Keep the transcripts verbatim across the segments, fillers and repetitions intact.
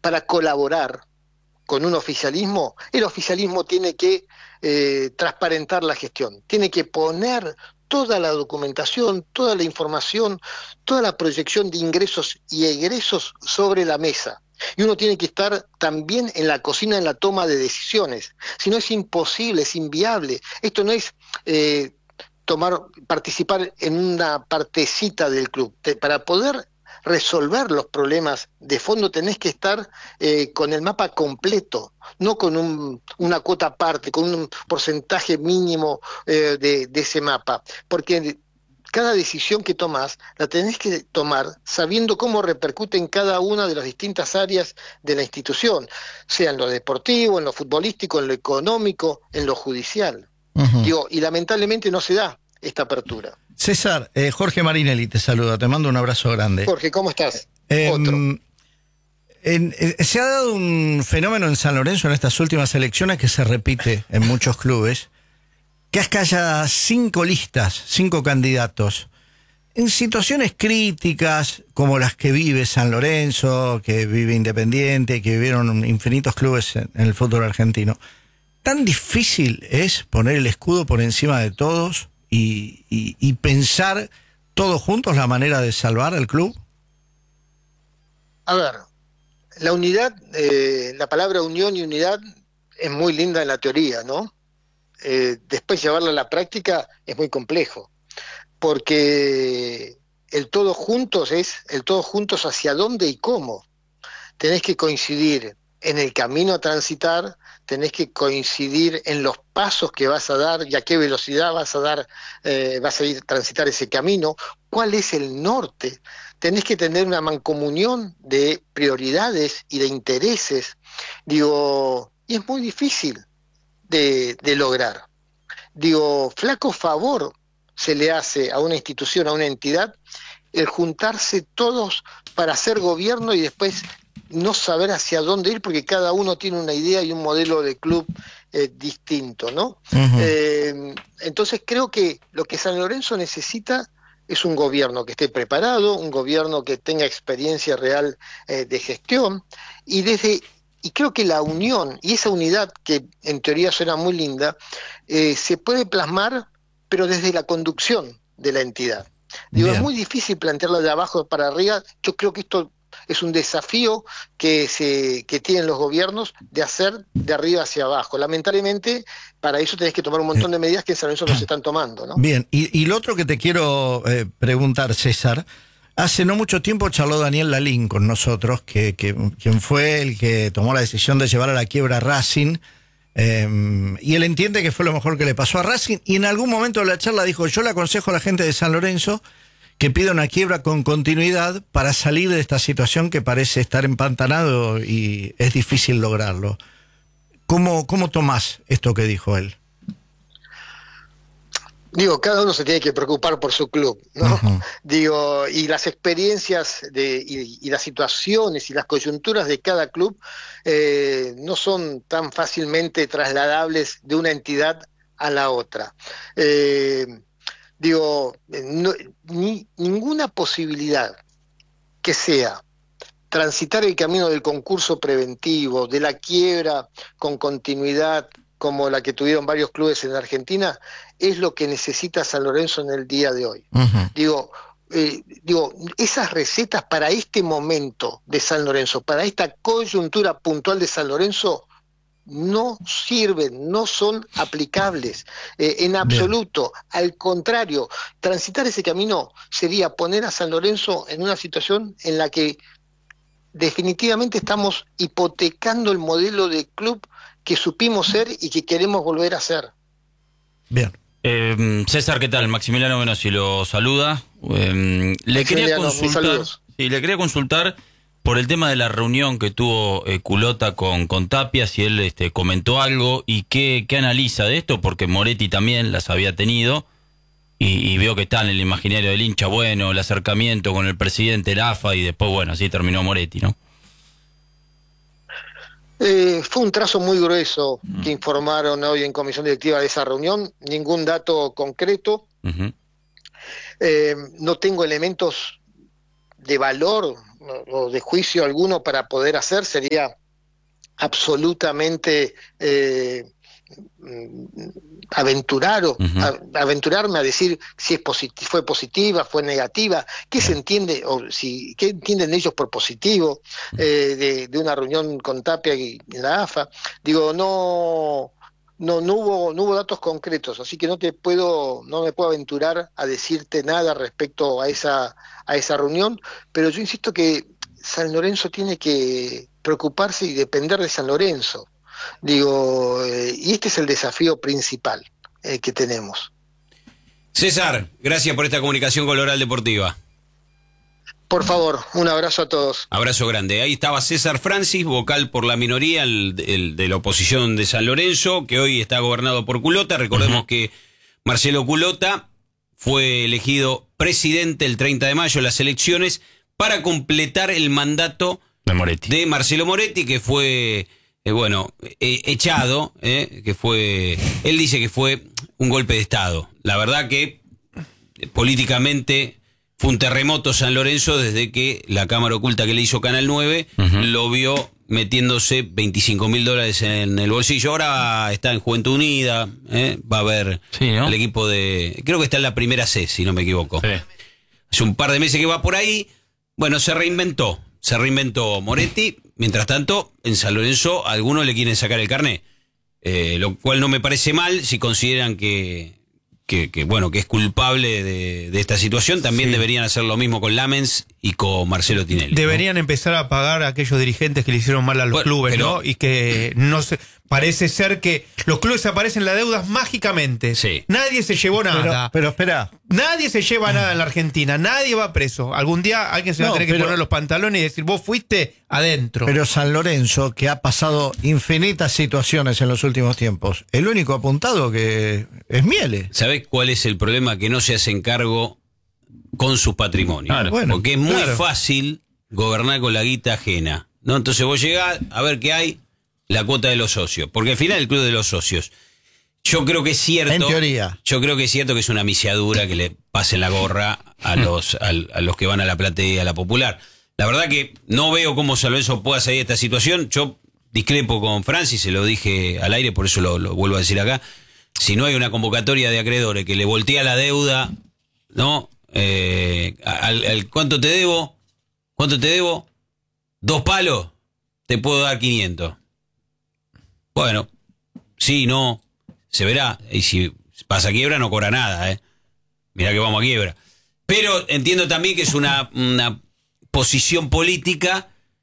para colaborar con un oficialismo, el oficialismo tiene que eh, transparentar la gestión, tiene que poner toda la documentación, toda la información, toda la proyección de ingresos y egresos sobre la mesa. Y uno tiene que estar también en la cocina en la toma de decisiones. Si no, es imposible, es inviable. Esto no es eh, tomar, participar en una partecita del club. Te, para poder resolver los problemas de fondo tenés que estar eh, con el mapa completo, no con un, una cuota aparte, con un porcentaje mínimo eh, de, de ese mapa, porque cada decisión que tomás la tenés que tomar sabiendo cómo repercute en cada una de las distintas áreas de la institución, sea en lo deportivo, en lo futbolístico, en lo económico, en lo judicial. Uh-huh. Digo, y lamentablemente no se da esta apertura. César, eh, Jorge Marinelli te saluda, te mando un abrazo grande. Jorge, ¿cómo estás? Eh, Otro. En, en, se ha dado un fenómeno en San Lorenzo en estas últimas elecciones que se repite en muchos clubes, que es que haya cinco listas, cinco candidatos, en situaciones críticas como las que vive San Lorenzo, que vive Independiente, que vivieron infinitos clubes en, en el fútbol argentino. ¿Tan difícil es poner el escudo por encima de todos y, y, y pensar todos juntos la manera de salvar al club? A ver, la unidad, eh, la palabra unión y unidad es muy linda en la teoría, ¿no? Eh, después llevarla a la práctica es muy complejo, porque el todos juntos es el todos juntos hacia dónde y cómo. Tenés que coincidir en el camino a transitar, tenés que coincidir en los pasos que vas a dar y a qué velocidad vas a dar, eh, vas a ir a transitar ese camino, cuál es el norte. Tenés que tener una mancomunión de prioridades y de intereses. Digo, y es muy difícil de, de lograr. Digo, flaco favor se le hace a una institución, a una entidad, el juntarse todos para hacer gobierno y después no saber hacia dónde ir, porque cada uno tiene una idea y un modelo de club eh, distinto, ¿no? Uh-huh. Eh, entonces creo que lo que San Lorenzo necesita es un gobierno que esté preparado, un gobierno que tenga experiencia real eh, de gestión, y desde y creo que la unión y esa unidad, que en teoría suena muy linda, eh, se puede plasmar, pero desde la conducción de la entidad. Digo, Bien. Es muy difícil plantearla de abajo para arriba. Yo creo que esto es un desafío que se que tienen los gobiernos de hacer de arriba hacia abajo. Lamentablemente, para eso tenés que tomar un montón de medidas que en San Lorenzo no se están tomando, ¿no? Bien, y, y lo otro que te quiero eh, preguntar, César, hace no mucho tiempo charló Daniel Lalín con nosotros, que, que quien fue el que tomó la decisión de llevar a la quiebra a Racing, eh, y él entiende que fue lo mejor que le pasó a Racing, y en algún momento de la charla dijo: yo le aconsejo a la gente de San Lorenzo que pida una quiebra con continuidad para salir de esta situación que parece estar empantanado y es difícil lograrlo. ¿Cómo, cómo tomás esto que dijo él? Digo, cada uno se tiene que preocupar por su club, ¿no? Uh-huh. Digo, y las experiencias de, y, y las situaciones y las coyunturas de cada club eh, no son tan fácilmente trasladables de una entidad a la otra. Eh, digo, no, ni, ninguna posibilidad que sea transitar el camino del concurso preventivo, de la quiebra con continuidad, como la que tuvieron varios clubes en la Argentina, es lo que necesita San Lorenzo en el día de hoy. Uh-huh. Digo, eh, digo, esas recetas para este momento de San Lorenzo, para esta coyuntura puntual de San Lorenzo, no sirven, no son aplicables eh, en absoluto. Bien. Al contrario, transitar ese camino sería poner a San Lorenzo en una situación en la que definitivamente estamos hipotecando el modelo de club que supimos ser y que queremos volver a ser. Bien. Eh, César, ¿qué tal? Maximiliano Menossi lo saluda. Eh, le quería consultar, sí, le quería consultar por el tema de la reunión que tuvo eh, Culota con, con Tapia, si él este, comentó algo y qué, qué analiza de esto, porque Moretti también las había tenido y, y veo que está en el imaginario del hincha, bueno, el acercamiento con el presidente, el A F A, y después, bueno, así terminó Moretti, ¿no? Eh, fue un trazo muy grueso uh-huh. que informaron hoy en comisión directiva de esa reunión, ningún dato concreto. Uh-huh. Eh, no tengo elementos de valor o de juicio alguno para poder hacer, sería absolutamente eh, aventurar o, uh-huh. a, aventurarme a decir si es posit- fue positiva, fue negativa, qué se entiende o si qué entienden ellos por positivo eh, de, de una reunión con Tapia y la A F A. Digo, no no no hubo no hubo datos concretos, así que no te puedo no me puedo aventurar a decirte nada respecto a esa a esa reunión, pero yo insisto que San Lorenzo tiene que preocuparse y depender de San Lorenzo. Digo, eh, y este es el desafío principal eh, que tenemos. César, gracias por esta comunicación con Oral Deportiva. Por favor, un abrazo a todos. Abrazo grande. Ahí estaba César Francis, vocal por la minoría, el, el de la oposición de San Lorenzo, que hoy está gobernado por Culota. Recordemos uh-huh. que Marcelo Culota fue elegido presidente el treinta de mayo en las elecciones para completar el mandato de, Moretti. de Marcelo Moretti, que fue... Eh, bueno, eh, echado, eh, que fue, él dice que fue un golpe de Estado. La verdad que eh, políticamente fue un terremoto San Lorenzo desde que la cámara oculta que le hizo Canal nueve uh-huh. lo vio metiéndose veinticinco mil dólares en el bolsillo. Ahora está en Juventud Unida, eh, va a ver sí, ¿no? el equipo de... Creo que está en la primera C, si no me equivoco. Sí. Hace un par de meses que va por ahí. Bueno, se reinventó, se reinventó Moretti. Mientras tanto, en San Lorenzo a algunos le quieren sacar el carné, eh, lo cual no me parece mal si consideran que, que, que bueno, que es culpable de, de esta situación. También sí. deberían hacer lo mismo con Lamens y con Marcelo Tinelli. Deberían ¿no? empezar a pagar a aquellos dirigentes que le hicieron mal a los bueno, clubes, pero, ¿no? Y que no se... Parece ser que los clubes aparecen las deudas mágicamente. Sí. Nadie se llevó nada. Pero, pero espera. Nadie se lleva nada en la Argentina. Nadie va preso. Algún día alguien se no, va a tener pero, que poner los pantalones y decir, vos fuiste adentro. Pero San Lorenzo, que ha pasado infinitas situaciones en los últimos tiempos, el único apuntado que es Miele. ¿Sabés cuál es el problema? Que no se hacen cargo con sus patrimonios. Claro, bueno, porque es muy claro. fácil gobernar con la guita ajena, ¿no? Entonces vos llegás a ver qué hay. La cuota de los socios, porque al final el club de los socios, yo creo que es cierto, en teoría, yo creo que es cierto que es una misiadura que le pasen la gorra a los a, a los que van a la platea, a la popular. La verdad que no veo cómo San Lorenzo pueda salir de esta situación. Yo discrepo con Francis, se lo dije al aire, por eso lo, lo vuelvo a decir acá. Si no hay una convocatoria de acreedores que le voltea la deuda, ¿no? Eh, al, al, ¿Cuánto te debo? ¿Cuánto te debo? ¿Dos palos? Te puedo dar quinientos. Bueno, sí, no, se verá. Y si pasa a quiebra, no cobra nada, ¿eh? Mirá que vamos a quiebra. Pero entiendo también que es una, una posición política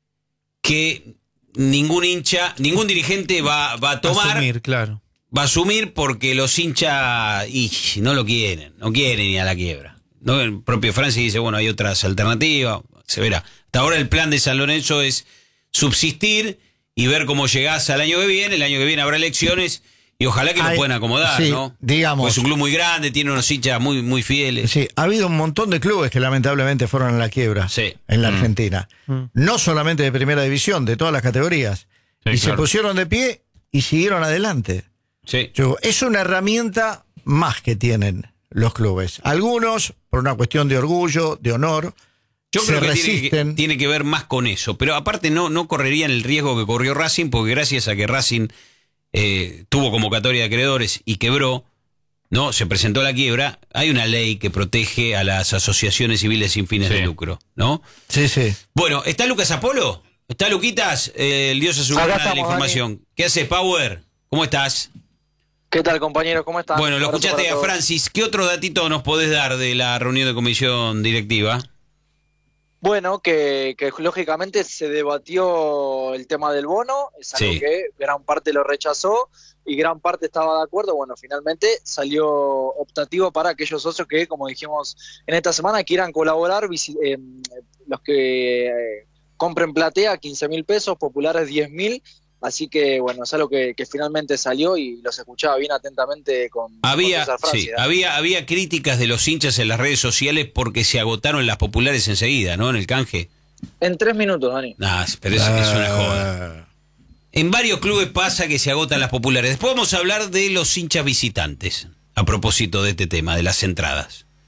que ningún hincha, ningún dirigente va, va a tomar. Asumir, claro. Va a asumir porque los hinchas y, no lo quieren, no quieren ir a la quiebra. ¿No? El propio Francis dice, bueno, hay otras alternativas, se verá. Hasta ahora el plan de San Lorenzo es subsistir y ver cómo llegás al año que viene. El año que viene habrá elecciones y ojalá que lo puedan acomodar, sí, ¿no? Digamos. Pues es un club muy grande, tiene unos hinchas muy, muy fieles. Sí, ha habido un montón de clubes que lamentablemente fueron a la quiebra sí. en la mm. Argentina. Mm. No solamente de primera división, de todas las categorías. Sí, y claro. se pusieron de pie y siguieron adelante. Sí. Yo, es una herramienta más que tienen los clubes. Algunos, por una cuestión de orgullo, de honor, Yo se creo que resisten. tiene, que tiene que ver más con eso. Pero aparte no, no correrían el riesgo que corrió Racing, porque gracias a que Racing eh, tuvo convocatoria de acreedores y quebró, no se presentó a la quiebra, hay una ley que protege a las asociaciones civiles sin fines sí. de lucro, ¿no? Sí, sí. Bueno, ¿está Lucas Apolo? ¿Está Luquitas? Eh, el dios azulgrana de la información. Dani. ¿Qué haces, Power? ¿Cómo estás? ¿Qué tal, compañero? ¿Cómo estás? Bueno, lo escuchaste a Francis. ¿Qué otro datito nos podés dar de la reunión de comisión directiva? Bueno, que, que lógicamente se debatió el tema del bono, es algo sí. que gran parte lo rechazó y gran parte estaba de acuerdo. Bueno, finalmente salió optativo para aquellos socios que, como dijimos en esta semana, quieran colaborar, eh, los que eh, compren platea quince mil pesos, populares diez mil. Así que, bueno, es algo que, que finalmente salió y los escuchaba bien atentamente con, había, con Francis, sí, ¿no? había, había críticas de los hinchas en las redes sociales porque se agotaron las populares enseguida, ¿no? En el canje. En tres minutos, Dani. Nah, pero eso ah. es una joda. En varios clubes pasa que se agotan las populares. Después vamos a hablar de los hinchas visitantes, a propósito de este tema, de las entradas.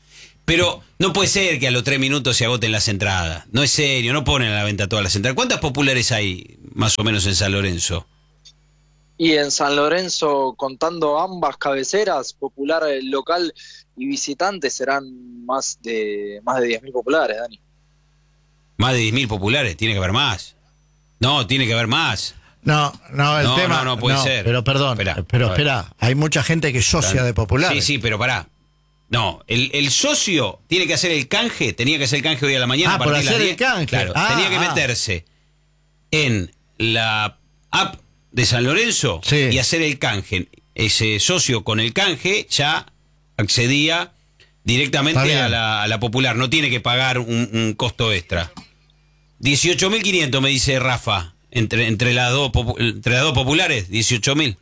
Pero no puede ser que a los tres minutos se agoten las entradas. No es serio, no ponen a la venta todas las entradas. ¿Cuántas populares hay más o menos en San Lorenzo? Y en San Lorenzo, contando ambas cabeceras, popular, local y visitante, serán más de más de diez mil populares, Dani. Más de diez mil populares, tiene que haber más. No, tiene que haber más. No, no, el no, tema... No, no puede no, ser. Pero perdón, Esperá, pero espera, hay mucha gente que es socia de Popular. Sí, sí, pero pará. No, el, el socio tiene que hacer el canje, tenía que hacer el canje hoy a la mañana. Ah, a partir por de las hacer el diez. canje. Claro, Ah, tenía que ah. meterse en la app de San Lorenzo Sí. y hacer el canje. Ese socio con el canje ya accedía directamente a la, a la Popular, no tiene que pagar un, un costo extra. dieciocho mil quinientos me dice Rafa, entre, entre, las dos, popu- entre las dos populares, dieciocho mil.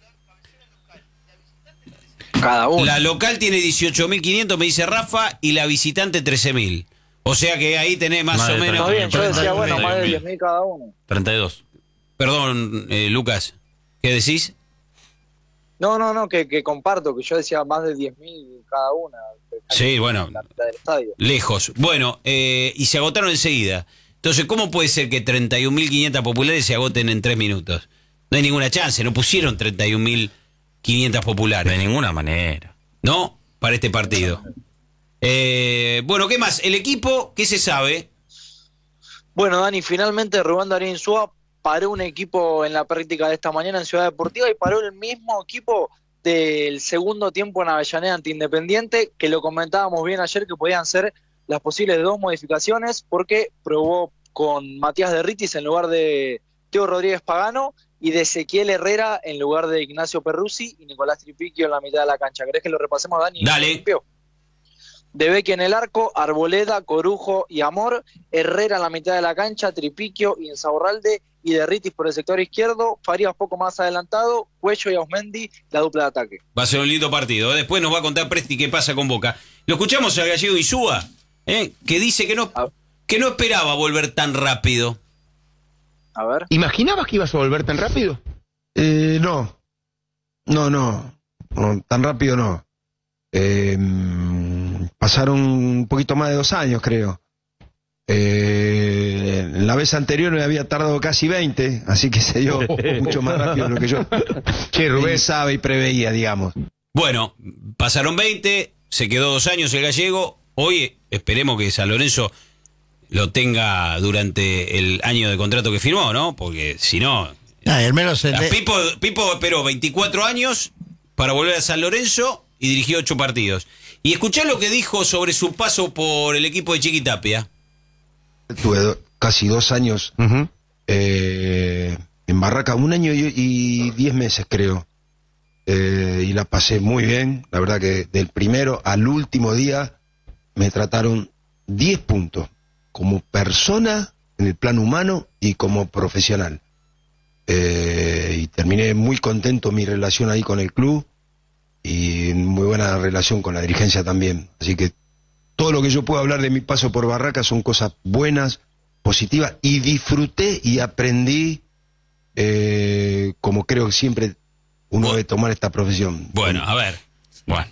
Cada uno. La local tiene dieciocho mil quinientos, me dice Rafa, y la visitante trece mil. O sea que ahí tenés más, Más o de menos... Está bien, yo decía, bueno, más de treinta y diez uno. mil cada uno. treinta y dos. Perdón, eh, Lucas, ¿qué decís? No, no, no, que, que comparto, que yo decía más de diez mil cada una. Sí, bueno, La mitad del estadio. lejos. Bueno, eh, y se agotaron enseguida. Entonces, ¿cómo puede ser que treinta y un mil quinientas populares se agoten en tres minutos? No hay ninguna chance, no pusieron treinta y un mil quinientas populares. De ninguna manera. ¿No? Para este partido. Eh, bueno, ¿qué más? El equipo, ¿qué se sabe? Bueno, Dani, finalmente Rubén Darío Insúa paró un equipo en la práctica de esta mañana en Ciudad Deportiva y paró el mismo equipo del segundo tiempo en Avellaneda ante Independiente, que lo comentábamos bien ayer que podían ser las posibles dos modificaciones, porque probó con Matías Derritis en lugar de Teo Rodríguez Pagano y de Ezequiel Herrera en lugar de Ignacio Perruzzi y Nicolás Tripicchio en la mitad de la cancha. ¿Querés que lo repasemos, Dani? Dale. Limpio. De Becchi en el arco, Arboleda, Corujo y Amor, Herrera en la mitad de la cancha, Tripicchio y Insaurralde, y Derritis por el sector izquierdo, Farías poco más adelantado, Cuello y Ausmendi, la dupla de ataque. Va a ser un lindo partido. Después nos va a contar Presti qué pasa con Boca. Lo escuchamos a Gallego Insúa, ¿eh? Que dice que no, que no esperaba volver tan rápido. A ver. ¿Imaginabas que ibas a volver tan rápido? Eh, no. No, no. No, tan rápido no. Eh, pasaron un poquito más de dos años, creo. Eh, la vez anterior me había tardado casi veinte, así que se dio mucho más rápido de lo que yo Che, Rubén. pensaba y preveía, digamos. Bueno, pasaron veinte, se quedó dos años el Gallego. Hoy esperemos que San Lorenzo lo tenga durante el año de contrato que firmó, ¿no? Porque si no... Ah, al menos el de- Pipo, Pipo esperó veinticuatro años para volver a San Lorenzo y dirigió ocho partidos. Y escuchá lo que dijo sobre su paso por el equipo de Chiquitapia. Tuve do- casi dos años Ujú. eh, en Barraca, un año y, y diez meses, creo. Eh, y la pasé muy bien. La verdad que del primero al último día me trataron diez puntos como persona en el plano humano y como profesional. Eh, y terminé muy contento mi relación ahí con el club y muy buena relación con la dirigencia también. Así que todo lo que yo puedo hablar de mi paso por Barraca son cosas buenas, positivas, y disfruté y aprendí eh, como creo que siempre uno debe tomar esta profesión. Bueno, a ver. Bueno.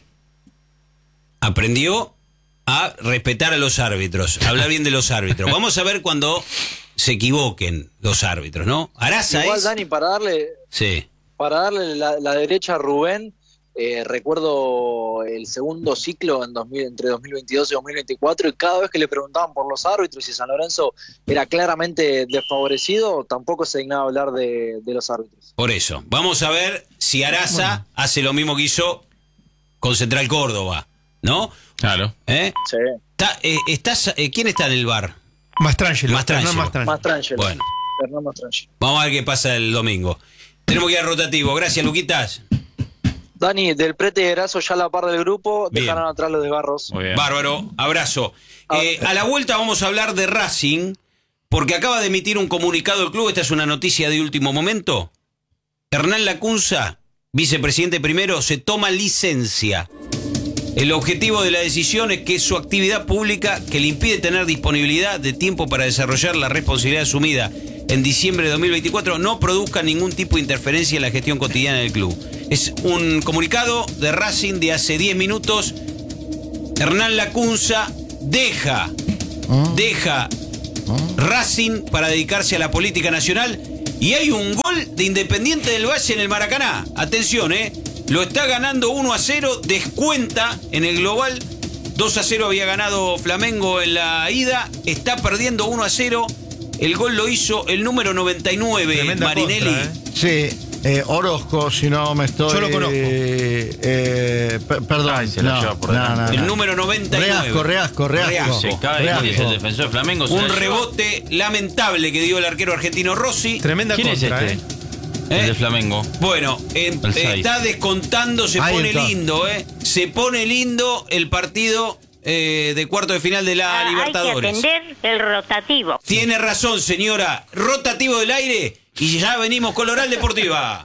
Aprendió a respetar a los árbitros, a hablar bien de los árbitros. Vamos a ver cuando se equivoquen los árbitros, ¿no? Araza Igual, es... Dani, para darle, Sí. para darle la, la derecha a Rubén, eh, recuerdo el segundo ciclo en dos mil, entre dos mil veintidós y dos mil veinticuatro, y cada vez que le preguntaban por los árbitros y San Lorenzo era claramente desfavorecido, tampoco se dignaba hablar de, de los árbitros. Por eso, vamos a ver si Araza hace lo mismo que hizo con Central Córdoba, ¿no? Claro. ¿Eh? Sí. Está, eh, estás, eh, ¿quién está en el bar? Mastrangelo. Mastrangelo. Hernán Mastrangelo. Mastrangelo. Bueno, Fernando Mastrangelo. vamos a ver qué pasa el domingo. Tenemos que ir al rotativo. Gracias, Luquitas. Dani, del Prete y Erazo ya a la par del grupo, Bien. dejaron atrás los desgarros. Muy bien. Bárbaro, abrazo. Eh, a la vuelta vamos a hablar de Racing, porque acaba de emitir un comunicado el club. Esta es una noticia de último momento. Hernán Lacunza, vicepresidente primero, se toma licencia. El objetivo de la decisión es que su actividad pública, que le impide tener disponibilidad de tiempo para desarrollar la responsabilidad asumida en diciembre de dos mil veinticuatro, no produzca ningún tipo de interferencia en la gestión cotidiana del club. Es un comunicado de Racing de hace diez minutos. Hernán Lacunza deja, ¿Mm? deja Racing para dedicarse a la política nacional y hay un gol de Independiente del Valle en el Maracaná. Atención, eh. Lo está ganando uno a cero, descuenta en el global. dos a cero había ganado Flamengo en la ida, está perdiendo uno a cero. El gol lo hizo el número noventa y nueve, Tremenda Marinelli. contra, ¿eh? Sí, eh, Orozco, si no me estoy... Yo lo conozco. Eh, eh, per- perdón. Ay, se la lleva por delante. El número noventa y nueve. Reasco, Reasco, Reasco. Reasco. Se cae Reasco. y es el defensor de Flamengo. se Un la lleva. rebote lamentable que dio el arquero argentino Rossi. Tremenda ¿Quién contra, es ¿eh? este? ¿Eh? El de Flamengo. Bueno, eh, El seis. está descontando, se Ahí pone está. lindo, ¿eh? Se pone lindo el partido eh, de cuarto de final de la Ah, Libertadores. hay que atender el rotativo. Tiene razón, señora. Rotativo del aire y ya venimos con la Oral Deportiva.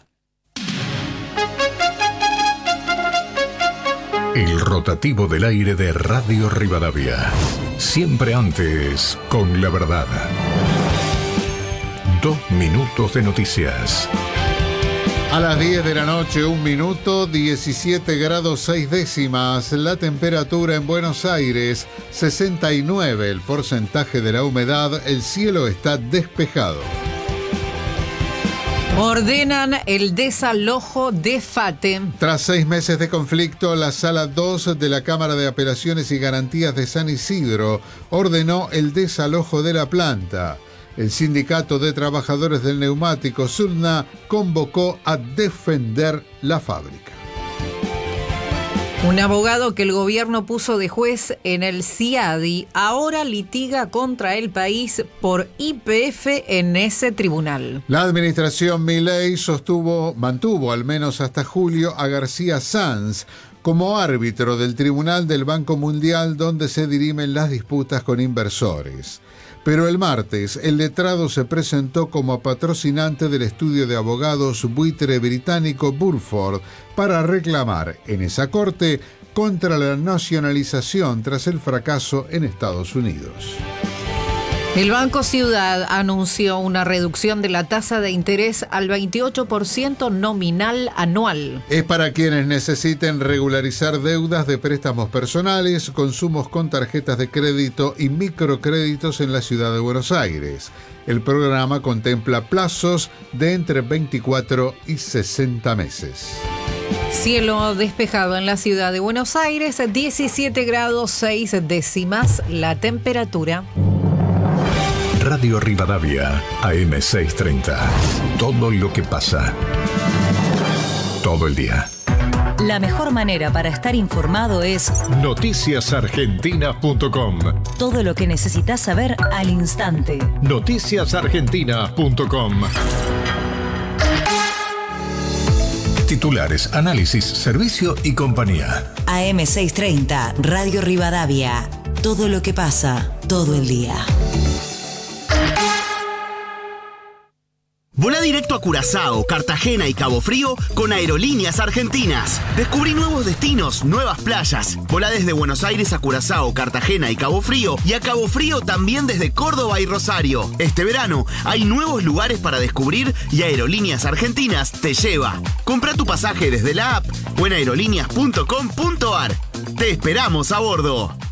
El rotativo del aire de Radio Rivadavia. Siempre antes, con la verdad. Dos minutos de noticias. A las diez de la noche, un minuto, diecisiete grados seis décimas. La temperatura en Buenos Aires, sesenta y nueve el porcentaje de la humedad. El cielo está despejado. Ordenan el desalojo de FATE. Tras seis meses de conflicto, la Sala dos de la Cámara de Apelaciones y Garantías de San Isidro ordenó el desalojo de la planta. El Sindicato de Trabajadores del Neumático, SULNA, convocó a defender la fábrica. Un abogado que el gobierno puso de juez en el CIADI ahora litiga contra el país por Y P F en ese tribunal. La administración Milei sostuvo, mantuvo al menos hasta julio a García Sanz como árbitro del Tribunal del Banco Mundial, donde se dirimen las disputas con inversores. Pero el martes, el letrado se presentó como patrocinante del estudio de abogados buitre británico Burford para reclamar en esa corte contra la nacionalización tras el fracaso en Estados Unidos. El Banco Ciudad anunció una reducción de la tasa de interés al veintiocho por ciento nominal anual. Es para quienes necesiten regularizar deudas de préstamos personales, consumos con tarjetas de crédito y microcréditos en la ciudad de Buenos Aires. El programa contempla plazos de entre veinticuatro y sesenta meses. Cielo despejado en la ciudad de Buenos Aires, diecisiete grados seis décimas la temperatura. Radio Rivadavia, A M seiscientos treinta. Todo lo que pasa. Todo el día. La mejor manera para estar informado es noticias argentinas punto com. Todo lo que necesitas saber al instante. noticias argentinas punto com. Titulares, análisis, servicio y compañía. A M seiscientos treinta, Radio Rivadavia. Todo lo que pasa, todo el día. Volá directo a Curazao, Cartagena y Cabo Frío con Aerolíneas Argentinas. Descubrí nuevos destinos, nuevas playas. Volá desde Buenos Aires a Curazao, Cartagena y Cabo Frío, y a Cabo Frío también desde Córdoba y Rosario. Este verano hay nuevos lugares para descubrir y Aerolíneas Argentinas te lleva. Comprá tu pasaje desde la app o en aerolíneas punto com punto ar. Te esperamos a bordo.